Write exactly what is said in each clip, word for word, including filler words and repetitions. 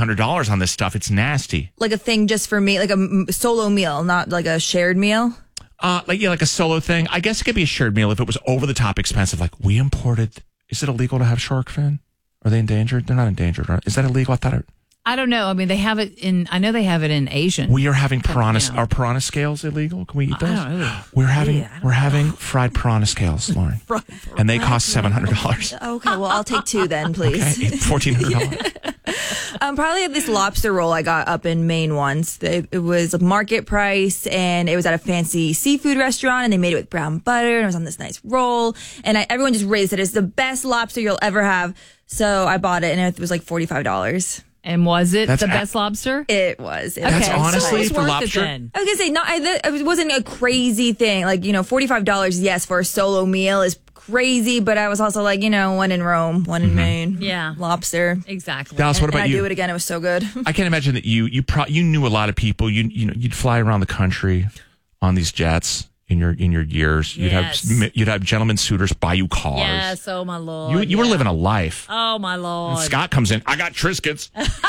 hundred dollars on this stuff. It's nasty. Like a thing just for me, like a m- solo meal, not like a shared meal. Uh, like yeah, like a solo thing. I guess it could be a shared meal if it was over the top expensive. Like we imported. Is it illegal to have shark fin? Are they endangered? They're not endangered. Right? Is that illegal? I thought it. I don't know. I mean, they have it in. I know they have it in Asian. We are having piranha. Yeah. Are piranha scales illegal? Can we eat those? I don't know. We're having Yeah, I don't we're know. having fried piranha scales, Lauren, and they cost seven hundred dollars. Okay, well, I'll take two then, please. Okay, fourteen hundred dollars. Um, probably this lobster roll I got up in Maine once. It, it was market price, and it was at a fancy seafood restaurant, and they made it with brown butter, and it was on this nice roll. And I, everyone just raised it. It's the best lobster you'll ever have. So I bought it, and it was like forty-five dollars. And was it That's the a- best lobster? It was. It That's was. honestly so it's for worth lobster. It then. I was gonna say, not. I, th- it wasn't a crazy thing. Like, you know, forty-five dollars, yes, for a solo meal is crazy. But I was also like, you know, one in Rome, one in Mm-hmm. Maine. Yeah. Lobster. Exactly. Dallas, what And about I you? do it again. It was so good. I can't imagine that you you pro- you knew a lot of people. You you know you'd fly around the country on these jets in your in your years. You'd Yes. have you'd have gentlemen suitors buy you cars. Yes. Oh my lord. You you were yeah. living a life. Oh my lord. Scott comes in. I got Triscuits.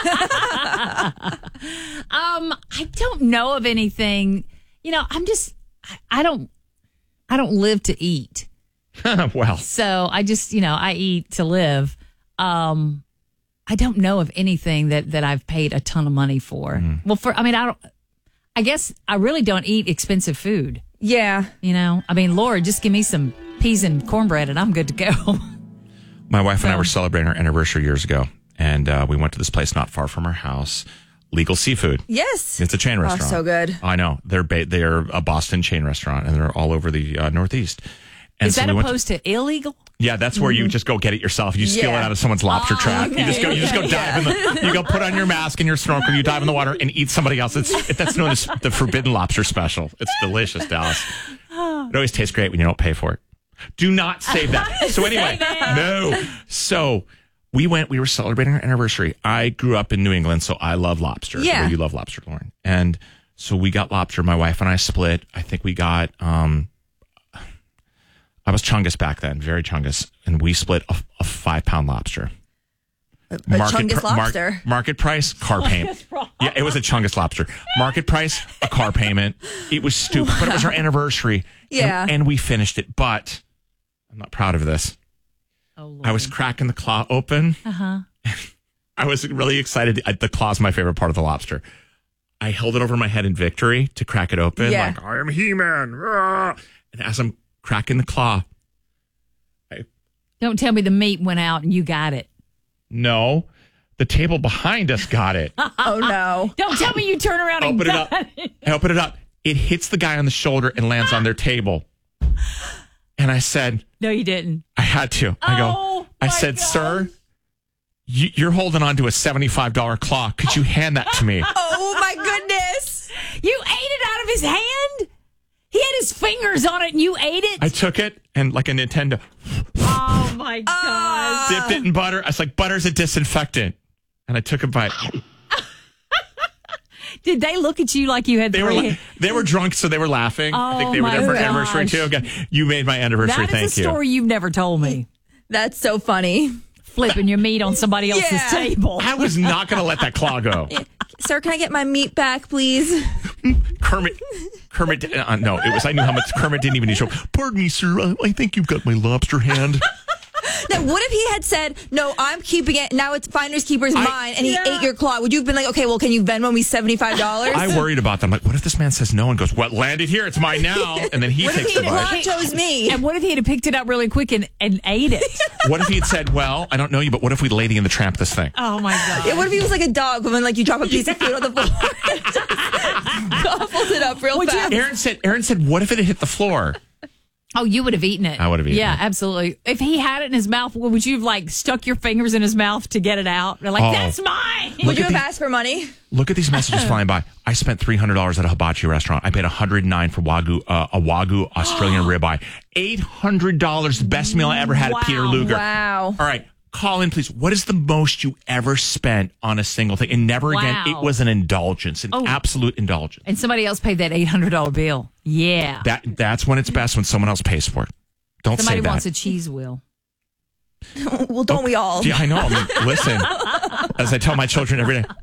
Um, I don't know of anything. You know, I'm just. I, I don't. I don't live to eat. Well, So I just, you know, I eat to live. Um, I don't know of anything that, that I've paid a ton of money for. Mm-hmm. Well, for I mean, I don't. I guess I really don't eat expensive food. Yeah. You know, I mean, Lord, just give me some peas and cornbread, and I'm good to go. my wife and I So- were celebrating our anniversary years ago, and uh, we went to this place not far from our house. Legal Seafood. Yes. It's a chain Oh, restaurant. so good. I know they're ba- they're a Boston chain restaurant, and they're all over the uh, Northeast. And Is so that we went to- opposed to, illegal? Yeah, that's where you just go get it yourself. You steal Yeah. it out of someone's lobster Oh, trap. You okay. just go, you just go dive in the, you go put on your mask and your snorkel. You dive in the water and eat somebody else. It's that's known as the forbidden lobster special. It's delicious, Dallas. It always tastes great when you don't pay for it. Do not save that. So anyway, no. So we went. We were celebrating our anniversary. I grew up in New England, so I love lobster. Yeah. So you love lobster, Lauren. And so we got lobster. My wife and I split. I think we got. um I was chungus back then, very chungus, and we split a, a five pound lobster. A, a chungus pr- mar- lobster. market price, car payment. Yeah, it was a chungus lobster. Market price, a car payment. It was stupid, but it was our anniversary. Yeah. And, and we finished it, but I'm not proud of this. Oh, Lord. I was cracking the claw open. Uh-huh. I was really excited. I- The claw's my favorite part of the lobster. I held it over my head in victory to crack it open. Yeah. Like, I am He-Man. Rah. And as I'm cracking the claw, Don't tell me the meat went out and you got it. no, the table behind us got it. Oh, no. Don't tell me you turn around and Open it up. got it. I open it up. It hits the guy on the shoulder and lands on their table. And I said, No, you didn't. I had to. I go, Oh, I my said, God. sir, you, you're holding on to a seventy-five dollars claw. Could you hand that to me? Oh, my goodness. You ate it out of his hand? He had his fingers on it and you ate it? I took it and like a Nintendo, Oh, my God. dipped it in butter. I was like, butter's a disinfectant. And I took a bite. Did they look at you like you had They were three? la- they were drunk, so they were laughing. I think Oh, they were my there for gosh. anniversary too. Okay. You made my anniversary. That Thank is a you. story you've never told me. That's so funny. Flipping your meat on somebody else's Yeah. table. I was not going to let that claw go. Sir, can I get my meat back, please? Kermit, Kermit, uh, no, it was, I knew how much Kermit didn't even need to show. Pardon me, sir. I, I think you've got my lobster hand. Now, what if he had said, no, I'm keeping it. Now it's Finders Keepers I- mine, and he Yeah. ate your claw. Would you have been like, okay, well, can you Venmo me seventy-five dollars? I worried about them. Like, what if this man says no and goes, what, landed here? It's mine now. And then he What if takes he the had bite. claw chose me? And what if he had picked it up really quick and, and ate it? What if he had said, well, I don't know you, but what if we Lady and the Tramp this thing? Oh, my God. Yeah, what if he was like a dog when like you drop a piece of food on the floor and just gobbles it up real Would you- fast? Aaron said, Aaron said, what if it had hit the floor? Oh, you would have eaten it. I would have eaten yeah, it. absolutely. If he had it in his mouth, would you have like stuck your fingers in his mouth to get it out? They're like, Oh. that's mine. Would Look you at have the- asked for money? Look at these messages flying by. I spent three hundred dollars at a hibachi restaurant. I paid one hundred nine dollars for Wagyu, uh, a Wagyu Australian ribeye. eight hundred dollars, the best meal I ever had Wow. at Peter Luger. Wow. All right, call in, please. What is the most you ever spent on a single thing? And never again, Wow. it was an indulgence, an Oh. absolute indulgence. And somebody else paid that eight hundred dollars bill. Yeah. That That's when it's best, when someone else pays for it. Don't somebody say that. wants a cheese wheel. Well, don't we all? Yeah, I know. I mean, listen, as I tell my children every day,